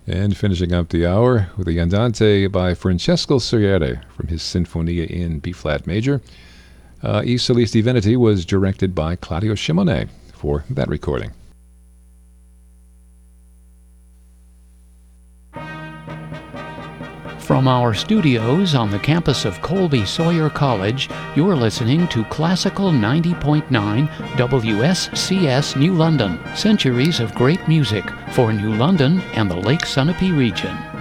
And finishing up the hour with the Andante by Francesco Salieri from his Sinfonia in B-flat major. I Solis Divinity was directed by Claudio Simonet for that recording. From our studios on the campus of Colby Sawyer College, you're listening to Classical 90.9 WSCS New London, centuries of great music for New London and the Lake Sunapee region.